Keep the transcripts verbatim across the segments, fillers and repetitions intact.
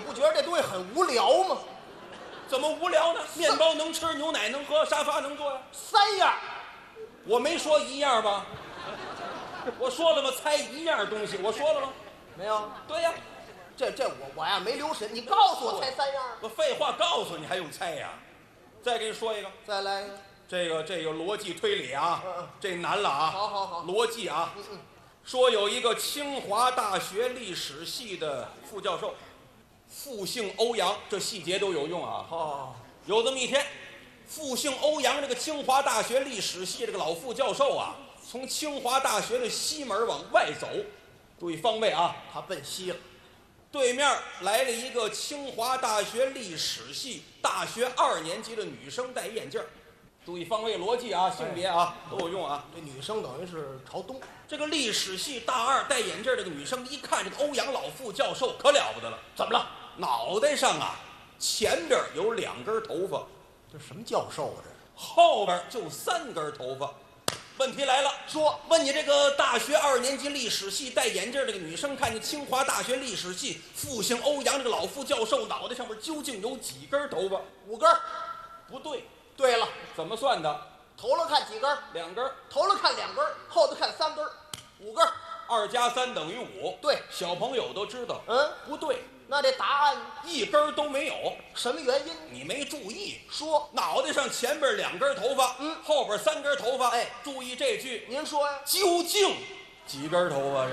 不觉得这东西很无聊吗？ 怎么无聊呢？面包能吃，牛奶能喝，沙发能坐呀。 三样， 我没说一样吧？我说了吗？猜一样东西，我说了吗？ 没有。 对呀， 这这我我呀没留神，你告诉我猜三样。 我废话告诉你，还用猜呀？再给你说一个， 再来一个。 这个这个逻辑推理啊， 嗯嗯这难了啊。 好好好， 逻辑啊。 嗯嗯。 说有一个清华大学历史系的副教授，复姓欧阳，这细节都有用啊。 哦， 有这么一天，复姓欧阳这个清华大学历史系这个老副教授啊，从清华大学的西门往外走，注意方位啊， 他奔西了。 对面来了一个清华大学历史系大学二年级的女生，戴眼镜。注意方位逻辑啊，性别啊、哎、都有用啊。 这女生等于是朝东。 这个历史系大二戴眼镜这个女生一看这个欧阳老副教授可了不得了，怎么了？脑袋上啊前边有两根头发， 这什么教授啊？这后边就三根头发。问题来了， 说问你这个大学二年级历史系戴眼镜这个女生，看见清华大学历史系复姓欧阳这个老副教授脑袋上面究竟有几根头发？ 五根。 不对。 对了， 怎么算的？ 头了看几根？ 两根。 头了看两根，后头看三根，五根。 二加三等于五。 对， 小朋友都知道。 嗯， 不对。 那这答案一根都没有。 什么原因？ 你没注意。 说脑袋上前边两根头发， 嗯， 后边三根头发。 哎， 注意这句。 您说呀？ 究竟几根头发？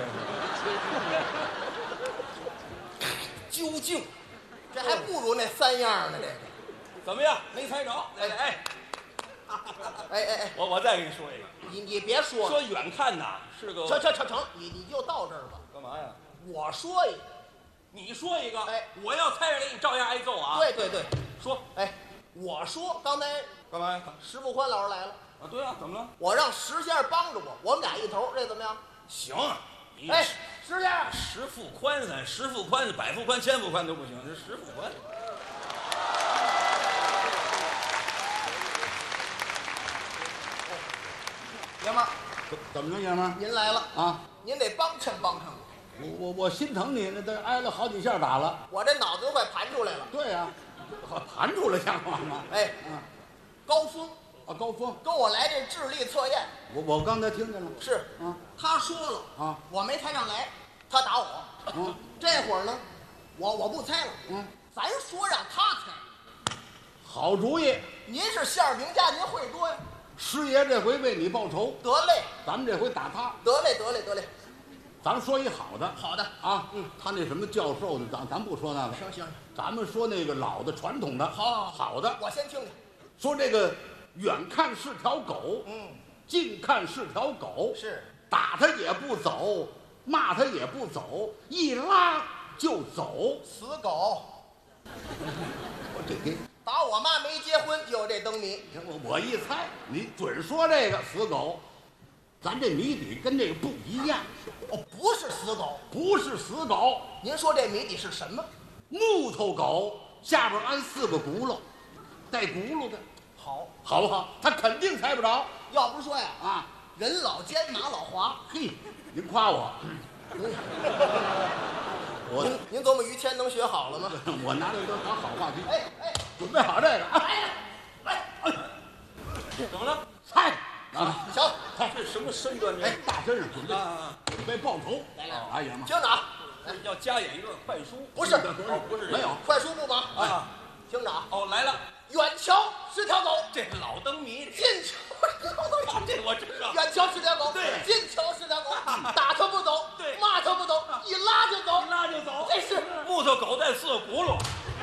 这是。究竟， 这还不如那三样呢。这个怎么样？没猜着？哎哎。 哎哎哎， 我我再给你说一个， 你你别说了， 说远看呐是个成成成成，你你就到这儿吧。 干嘛呀？ 我说一个， 你说一个， 哎， 我要猜着给你照样挨揍啊。 对对对， 说， 哎，我说刚才干嘛呀？ 石富宽老师来了啊，对啊，怎么了？ 我让石先生帮着我，我们俩一头，这怎么样？ 行，你哎，石先生， 石富宽咱石富宽、百富宽、千富宽都不行，这石富宽。 爷们儿， 怎么着，爷们儿？ 您来了啊！ 您得帮衬帮衬我。 我我我心疼你，那都挨了好几下打了。 我这脑子都快盘出来了。 对呀、啊，盘出来像话吗？ 哎， 嗯， 高峰啊，高峰跟我来这智力测验。 我我刚才听见了。 是啊， 他说了啊， 我没猜上来，他打我。 嗯， 这会儿呢，我我不猜了。 嗯， 咱说让他猜。 好主意。 您是馅儿饼家，您会多呀。 师爷这回为你报仇， 得嘞， 咱们这回打他。 得嘞，得嘞，得嘞。 咱说一好的。 好的啊，嗯，他那什么教授的，咱咱不说那个。 行行， 咱们说那个老的传统的。 好，好， 好的。 我先听听。 说这个远看是条狗， 嗯， 近看是条狗， 是打他也不走，骂他也不走，一拉就走。 死狗。 我这给打我妈没结婚就有这灯谜。 我我一猜，你准说这个死狗。咱这谜底跟这个不一样。 哦，不是死狗， 不是死狗。 您说这谜底是什么？ 木头狗下边安四个轱辘，带轱辘的， 好， 好不好？他肯定猜不着。 要不说呀， 啊， 人老奸马老滑。 嘿，您夸我。我您您琢磨于谦能学好了吗？ 我拿这都当好话题。 哎哎， 准备好这个。 哎哎哎， 怎么了？ 猜啊！ 行， 这是什么身段？ 哎，大身上准备啊， 准备报仇。 来来， 哎呀妈！ 听着啊， 要加演一段快书。 不是哦，不是没有快书不忙啊。 听着啊， 哦，来了， 远瞧是条狗， 这是老灯谜。 近瞧是条狗， 这我知道。 远瞧是条狗， 对近瞧是条狗，打它不走， 对， 骂它不走，一拉就走， 一拉就走。 这是木头狗带四个轱辘，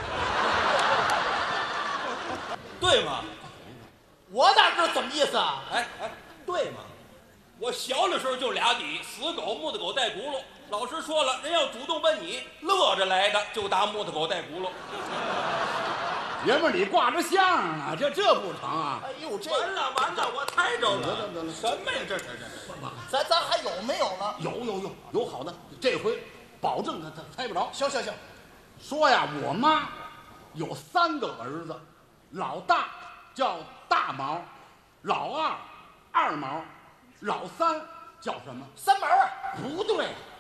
对吗？ 我哪知道怎么意思啊？ 哎哎，对吗？我小的时候就俩底，死狗、木头狗带轱辘。老师说了，人要主动问你，乐着来的就答木头狗带轱辘。 爷们儿，你挂着相呢，这这不成啊？ 哎呦，这完了完了，我猜着了。 得了得了什么呀？这这这这！ 咱咱还有没有了？ 有有有有好的，这回保证他他猜不着。 行行行， 说呀，我妈有三个儿子，老大叫大毛，老二二毛，老三叫什么？ 三毛啊， 不对，